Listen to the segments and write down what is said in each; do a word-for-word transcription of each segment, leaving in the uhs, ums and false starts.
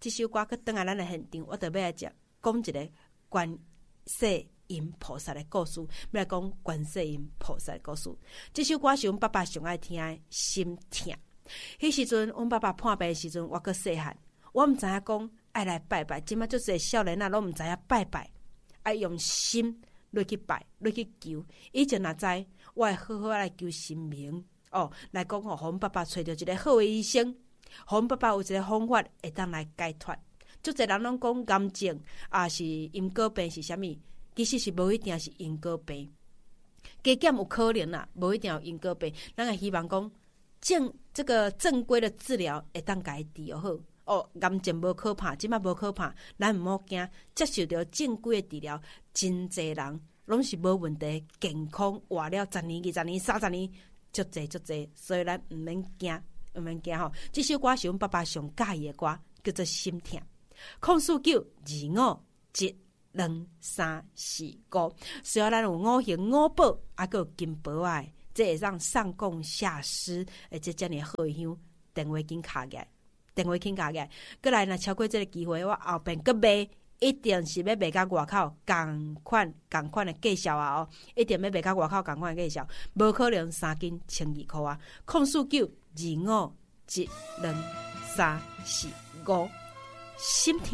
这首歌去转来咱的现场，我就要来讲讲一个观世音菩萨的故事，要来讲观世音菩萨的故事。这首歌是阮爸爸上爱听的，心痛。迄时阵，阮爸爸破病的时阵，我搁细汉，我毋知影讲爱来拜拜。即摆足侪少年啊，拢毋知影拜拜，爱用心落去拜，落去求。以前若知，我会好好来求神明哦，来讲吼，互阮爸爸找到一个好的医生，互阮爸爸有一个方法会当来解脱。足侪人拢讲癌症啊，是因果病是啥物？其实是无一定是因果病，加减有可能啦，无一定有因果病。咱也希望讲正这个正规的治疗会当家治疗好。哦，癌症无可怕，即摆无可怕，咱毋好惊，接受到正规的治疗，真侪人拢是无问题，健康活了十年、二十年、三十年，足侪足侪，所以咱毋免惊，毋免惊吼。这首歌是阮爸爸上喜欢的歌，叫做《心痛》。控诉九二五一两三四五，虽然咱有五行五宝，还佫有金宝啊，这会让上供下施，而且遮尔好香，电话紧卡起来，电话紧卡起来，过来若超过这个机会，我后边佫卖，一定是要卖到外口，同款同款的介绍啊哦，一定要卖到外口同款的介绍，无可能三斤千二块啊！控诉九二五一两三四五。心痛，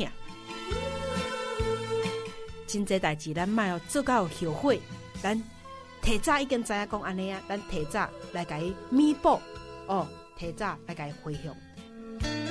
真侪代志咱莫哦做到后悔，咱提早已经知影讲安尼啊，咱提早来甲伊弥补哦，提早来甲伊回向。